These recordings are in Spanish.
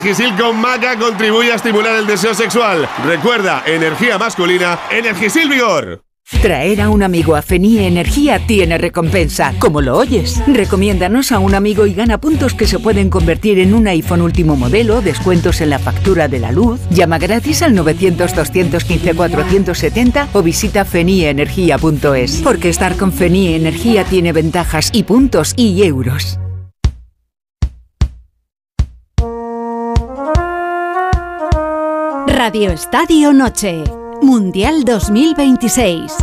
Energisil con maca contribuye a estimular el deseo sexual. Recuerda, energía masculina, Energisil Vigor. Traer a un amigo a FENIE Energía tiene recompensa, como lo oyes. Recomiéndanos a un amigo y gana puntos que se pueden convertir en un iPhone último modelo, descuentos en la factura de la luz. Llama gratis al 900-215-470 o visita fenieenergia.es. Porque estar con FENIE Energía tiene ventajas y puntos y euros. Radio Estadio Noche, Mundial 2026.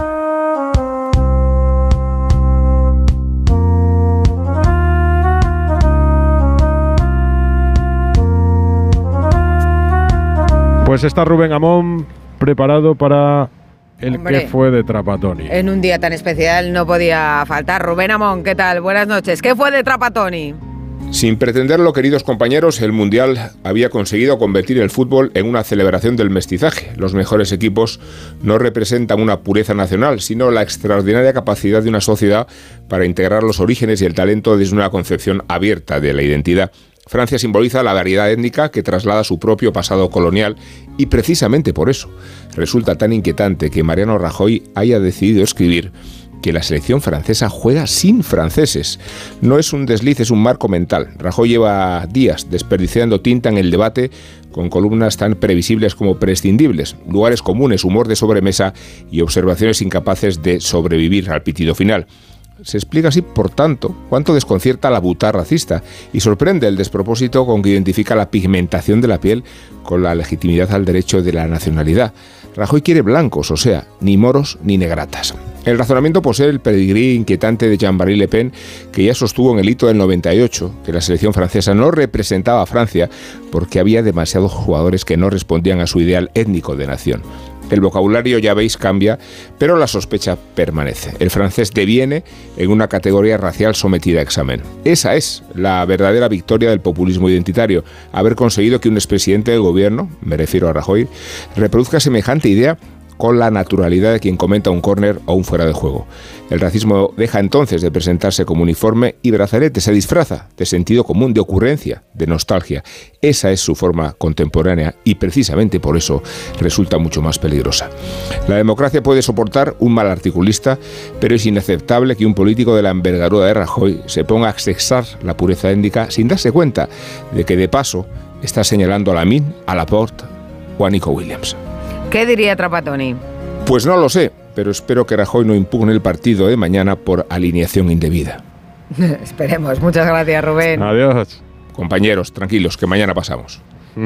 Pues está Rubén Amón preparado para el que fue de Trapattoni. En un día tan especial no podía faltar. Rubén Amón, ¿qué tal? Buenas noches. ¿Qué fue de Trapattoni? Sin pretenderlo, queridos compañeros, el Mundial había conseguido convertir el fútbol en una celebración del mestizaje. Los mejores equipos no representan una pureza nacional, sino la extraordinaria capacidad de una sociedad para integrar los orígenes y el talento desde una concepción abierta de la identidad. Francia simboliza la variedad étnica que traslada su propio pasado colonial y precisamente por eso resulta tan inquietante que Mariano Rajoy haya decidido escribir que la selección francesa juega sin franceses. No es un desliz, es un marco mental. Rajoy lleva días desperdiciando tinta en el debate con columnas tan previsibles como prescindibles, lugares comunes, humor de sobremesa y observaciones incapaces de sobrevivir al pitido final. Se explica así, por tanto, cuánto desconcierta la butá racista y sorprende el despropósito con que identifica la pigmentación de la piel con la legitimidad al derecho de la nacionalidad. Rajoy quiere blancos, o sea, ni moros ni negratas. El razonamiento posee el pedigrí inquietante de Jean-Marie Le Pen, que ya sostuvo en el hito del 98 que la selección francesa no representaba a Francia porque había demasiados jugadores que no respondían a su ideal étnico de nación. El vocabulario, ya veis, cambia, pero la sospecha permanece. El francés deviene en una categoría racial sometida a examen. Esa es la verdadera victoria del populismo identitario, haber conseguido que un expresidente del gobierno, me refiero a Rajoy, reproduzca semejante idea con la naturalidad de quien comenta un córner o un fuera de juego. El racismo deja entonces de presentarse como uniforme y brazalete, se disfraza de sentido común, de ocurrencia, de nostalgia. Esa es su forma contemporánea y precisamente por eso resulta mucho más peligrosa. La democracia puede soportar un mal articulista, pero es inaceptable que un político de la envergadura de Rajoy se ponga a sexar la pureza étnica sin darse cuenta de que de paso está señalando a Lamine, a Laporte o a Nico Williams. ¿Qué diría Trapattoni? Pues no lo sé, pero espero que Rajoy no impugne el partido de mañana por alineación indebida. Esperemos. Muchas gracias, Rubén. Adiós. Compañeros, tranquilos, que mañana pasamos.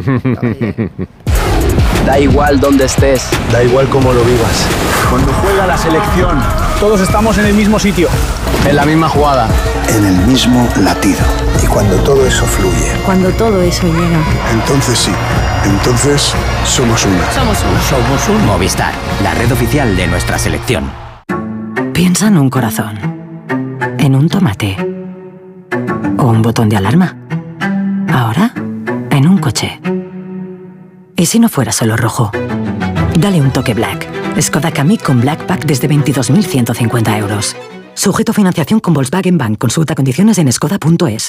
Da igual dónde estés, da igual cómo lo vivas. Cuando juega la selección, todos estamos en el mismo sitio, en la misma jugada, en el mismo latido. Y cuando todo eso fluye, cuando todo eso llega, entonces sí, entonces somos uno. Somos un Movistar, la red oficial de nuestra selección. Piensa en un corazón, en un tomate o un botón de alarma. Ahora, en un coche. ¿Y si no fuera solo rojo? Dale un toque Black. Skoda Kamiq con Black Pack desde 22.150 euros. Sujeto a financiación con Volkswagen Bank. Consulta condiciones en skoda.es.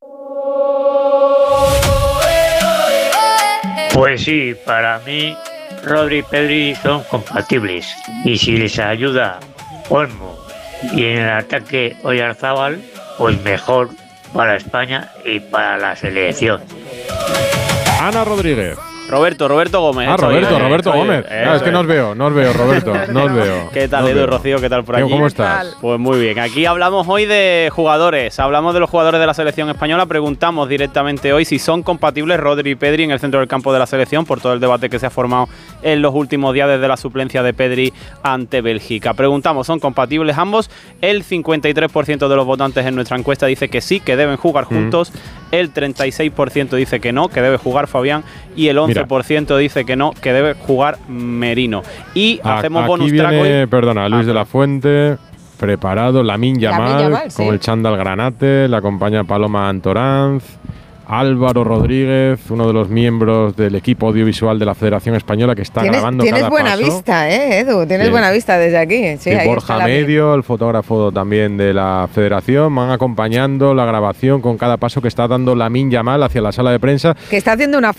Pues sí, para mí Rodri y Pedri son compatibles. Y si les ayuda Olmo y en el ataque Oyarzábal, pues mejor para España y para la selección. Ana Rodríguez. Roberto Gómez. Roberto Gómez. Es que no os veo, Roberto, no os veo. ¿Qué tal, Edu y Rocío? ¿Qué tal por aquí? ¿Cómo estás? Pues muy bien. Aquí hablamos hoy de jugadores. Hablamos de los jugadores de la selección española. Preguntamos directamente hoy si son compatibles Rodri y Pedri en el centro del campo de la selección por todo el debate que se ha formado en los últimos días desde la suplencia de Pedri ante Bélgica. Preguntamos, ¿son compatibles ambos? El 53% de los votantes en nuestra encuesta dice que sí, que deben jugar juntos. El 36% dice que no, que debe jugar Fabián. Y el 11% dice que no, que debe jugar Merino. Y hacemos bonus track hoy. Perdona, Luis de la Fuente, preparado, Lamine Yamal, con el chándal granate, la acompaña Paloma Antoranz, Álvaro Rodríguez, uno de los miembros del equipo audiovisual de la Federación Española que está grabando cada paso. Tienes buena vista, Edu, tienes buena vista desde aquí. Sí, y Borja Medio, el fotógrafo también de la Federación, van acompañando la grabación con cada paso que está dando Lamine Yamal hacia la sala de prensa. Que está haciendo una